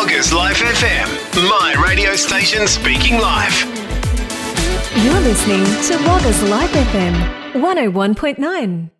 Loggers Life FM, my radio station speaking live. You're listening to Loggers Life FM 101.9.